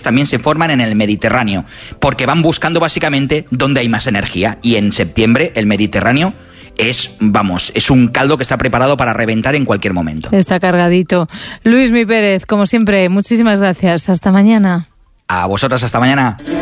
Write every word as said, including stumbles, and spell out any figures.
también se forman en el Mediterráneo, porque van buscando básicamente dónde hay más energía. Y en septiembre el Mediterráneo es, vamos, es un caldo que está preparado para reventar en cualquier momento. Está cargadito. Luismi Pérez, como siempre, muchísimas gracias. Hasta mañana. A vosotras, hasta mañana.